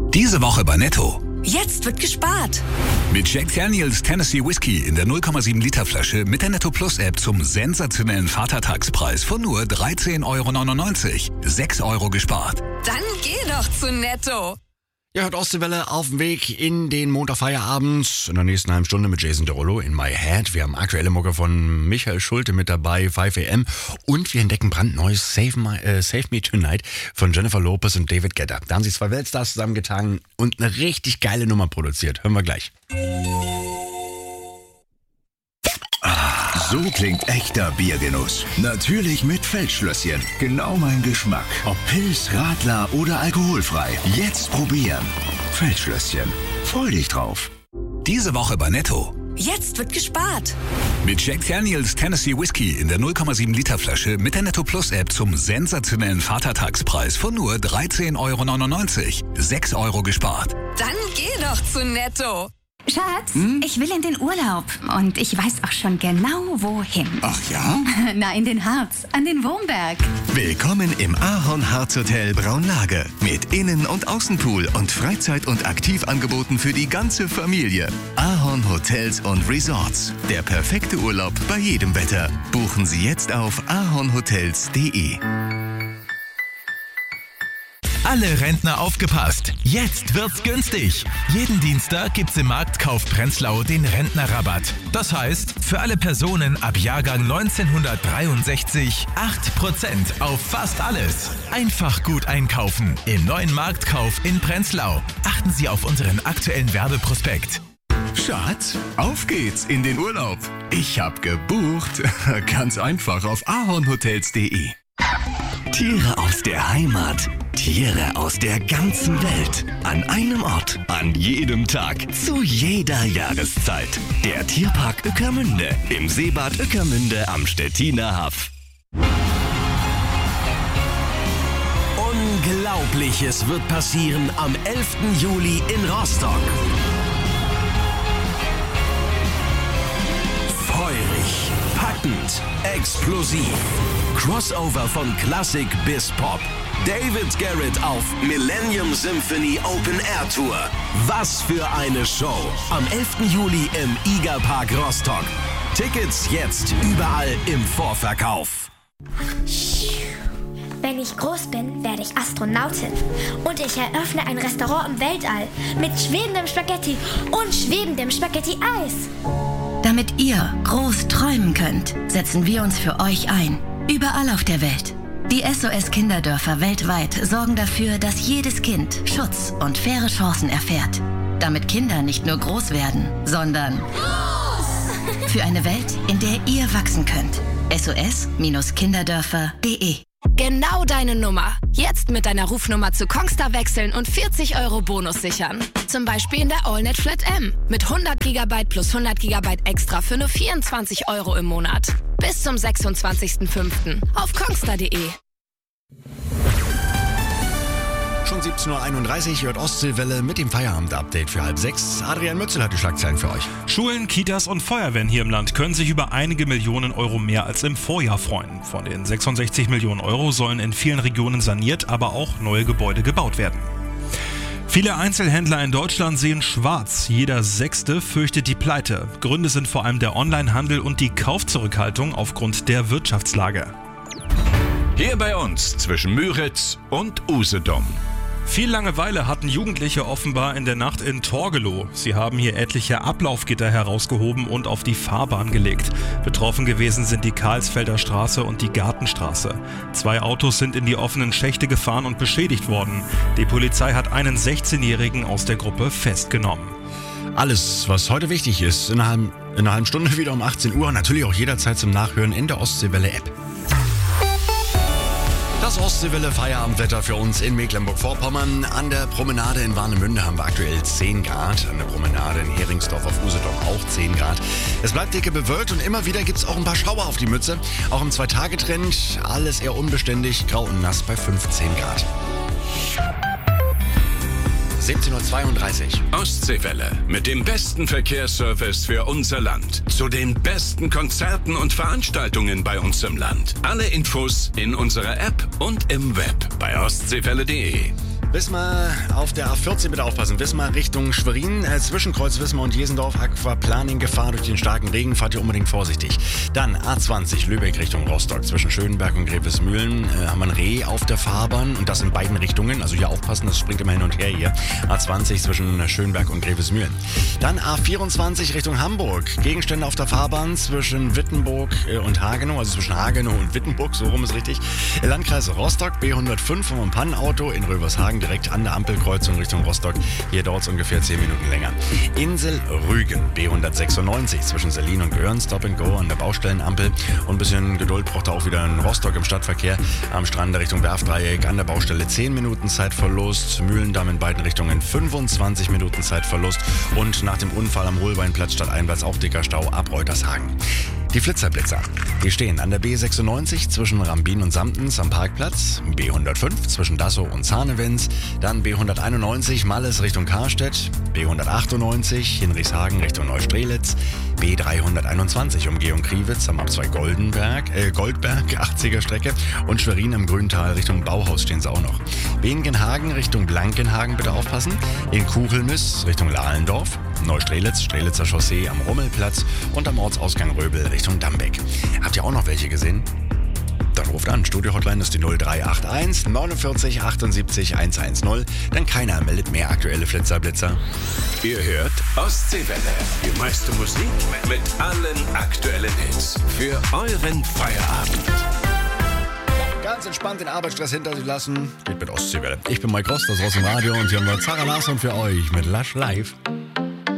Diese Woche bei Netto. Jetzt wird gespart. Mit Jack Daniels Tennessee Whiskey in der 0,7 Liter Flasche mit der Netto Plus App zum sensationellen Vatertagspreis von nur 13,99 €. 6 € gespart. Dann geh doch zu Netto. Ihr hört Ostseewelle auf dem Weg in den Montagfeierabend. In der nächsten halben Stunde mit Jason Derulo in My Head. Wir haben aktuelle Mucke von Michael Schulte mit dabei, 5 AM. Und wir entdecken brandneues Save Me Tonight von Jennifer Lopez und David Guetta. Da haben sie 2 Weltstars zusammengetan und eine richtig geile Nummer produziert. Hören wir gleich. So klingt echter Biergenuss. Natürlich mit Feldschlösschen. Genau mein Geschmack. Ob Pils, Radler oder alkoholfrei. Jetzt probieren. Feldschlösschen. Freu dich drauf. Diese Woche bei Netto. Jetzt wird gespart. Mit Jack Daniels Tennessee Whiskey in der 0,7 Liter Flasche mit der Netto Plus App zum sensationellen Vatertagspreis von nur 13,99 €. 6 € gespart. Dann geh doch zu Netto. Schatz, ich will in den Urlaub und ich weiß auch schon genau, wohin. Ach ja? Na, in den Harz, an den Wurmberg. Willkommen im Ahorn Harz Hotel Braunlage mit Innen- und Außenpool und Freizeit- und Aktivangeboten für die ganze Familie. Ahorn Hotels und Resorts. Der perfekte Urlaub bei jedem Wetter. Buchen Sie jetzt auf ahornhotels.de. Alle Rentner aufgepasst! Jetzt wird's günstig! Jeden Dienstag gibt's im Marktkauf Prenzlau den Rentnerrabatt. Das heißt, für alle Personen ab Jahrgang 1963 8% auf fast alles. Einfach gut einkaufen im neuen Marktkauf in Prenzlau. Achten Sie auf unseren aktuellen Werbeprospekt. Schatz, auf geht's in den Urlaub. Ich hab gebucht. Ganz einfach auf ahornhotels.de. Tiere aus der Heimat, Tiere aus der ganzen Welt. An einem Ort, an jedem Tag, zu jeder Jahreszeit. Der Tierpark Ueckermünde im Seebad Ueckermünde am Stettiner Haff. Unglaubliches wird passieren am 11. Juli in Rostock. Feurig, packend, explosiv. Crossover von Klassik bis Pop. David Garrett auf Millennium Symphony Open Air Tour. Was für eine Show. Am 11. Juli im IGA-Park Rostock. Tickets jetzt überall im Vorverkauf. Wenn ich groß bin, werde ich Astronautin. Und ich eröffne ein Restaurant im Weltall mit schwebendem Spaghetti und schwebendem Spaghetti-Eis. Damit ihr groß träumen könnt, setzen wir uns für euch ein. Überall auf der Welt. Die SOS-Kinderdörfer weltweit sorgen dafür, dass jedes Kind Schutz und faire Chancen erfährt. Damit Kinder nicht nur groß werden, sondern groß! Für eine Welt, in der ihr wachsen könnt. SOS-Kinderdörfer.de. Genau deine Nummer. Jetzt mit deiner Rufnummer zu Kongstar wechseln und 40 € Bonus sichern. Zum Beispiel in der AllNet Flat M. Mit 100 GB plus 100 GB extra für nur 24 € im Monat. Bis zum 26.05. auf kongstar.de. Schon 17:31 Uhr, hört Ostseewelle mit dem Feierabend-Update für 5:30. Adrian Mützel hat die Schlagzeilen für euch. Schulen, Kitas und Feuerwehren hier im Land können sich über einige Millionen Euro mehr als im Vorjahr freuen. Von den 66 Millionen Euro sollen in vielen Regionen saniert, aber auch neue Gebäude gebaut werden. Viele Einzelhändler in Deutschland sehen schwarz. Jeder 6. fürchtet die Pleite. Gründe sind vor allem der Onlinehandel und die Kaufzurückhaltung aufgrund der Wirtschaftslage. Hier bei uns zwischen Müritz und Usedom. Viel Langeweile hatten Jugendliche offenbar in der Nacht in Torgelow. Sie haben hier etliche Ablaufgitter herausgehoben und auf die Fahrbahn gelegt. Betroffen gewesen sind die Karlsfelder Straße und die Gartenstraße. 2 Autos sind in die offenen Schächte gefahren und beschädigt worden. Die Polizei hat einen 16-Jährigen aus der Gruppe festgenommen. Alles, was heute wichtig ist, in einer halben Stunde wieder um 18 Uhr. Natürlich auch jederzeit zum Nachhören in der Ostseewelle-App. Das Ostseewelle Feierabendwetter für uns in Mecklenburg-Vorpommern. An der Promenade in Warnemünde haben wir aktuell 10 Grad. An der Promenade in Heringsdorf auf Usedom auch 10 Grad. Es bleibt dicke bewölkt und immer wieder gibt es auch ein paar Schauer auf die Mütze. Auch im 2-Tage-Trend alles eher unbeständig, grau und nass bei 15 Grad. 17:32 Uhr. Ostseewelle mit dem besten Verkehrsservice für unser Land. Zu den besten Konzerten und Veranstaltungen bei uns im Land. Alle Infos in unserer App und im Web bei ostseewelle.de. Wismar auf der A14 bitte aufpassen. Wismar Richtung Schwerin, Zwischenkreuz Wismar und Jesendorf, Aquaplaning Gefahr durch den starken Regen, fahrt ihr unbedingt vorsichtig. Dann A20 Lübeck Richtung Rostock, zwischen Schönberg und Grevesmühlen haben wir ein Reh auf der Fahrbahn und das in beiden Richtungen, also hier aufpassen, das springt immer hin und her hier. A20 zwischen Schönberg und Grevesmühlen. Dann A24 Richtung Hamburg, Gegenstände auf der Fahrbahn zwischen Wittenburg und Hagenow, also zwischen Hagenow und Wittenburg, so rum ist richtig. Landkreis Rostock, B105 vom Pannenauto in Rövershagen, direkt an der Ampelkreuzung Richtung Rostock. Hier dauert es ungefähr 10 Minuten länger. Insel Rügen, B196 zwischen Selin und Göhren, Stop and Go an der Baustellenampel. Und ein bisschen Geduld braucht er auch wieder in Rostock im Stadtverkehr. Am Strand Richtung Werftdreieck, an der Baustelle 10 Minuten Zeitverlust. Mühlendamm in beiden Richtungen 25 Minuten Zeitverlust. Und nach dem Unfall am Holbeinplatz stadteinwärts auch dicker Stau ab Reutershagen. Die Flitzer. Die stehen an der B96 zwischen Rambin und Samtens am Parkplatz, B105 zwischen Dassow und Zahnewitz, dann B191 Malles Richtung Karstedt, B198 Hinrichshagen Richtung Neustrelitz, B321 Umgehung Kriwitz am Abzweig Goldberg, 80er Strecke und Schwerin im Grüntal Richtung Bauhaus stehen sie auch noch. Behngenhagen Richtung Blankenhagen bitte aufpassen, in Kuchelmiss Richtung Lahlendorf, Neustrelitz, Strelitzer Chaussee am Rummelplatz und am Ortsausgang Röbel Richtung Dambeck. Habt ihr auch noch welche gesehen? Dann ruft an. Studio-Hotline ist die 0381 49 78 110. Denn keiner meldet mehr aktuelle Flitzer-Blitzer. Ihr hört Ostseewelle. Die meiste Musik mit allen aktuellen Hits. Für euren Feierabend. Ganz entspannt den Arbeitsstress hinter sich lassen. Geht mit Ostseewelle. Ich bin Mike Ross, das ist aus dem Radio und hier haben wir Zara Larsson für euch mit Lush Live.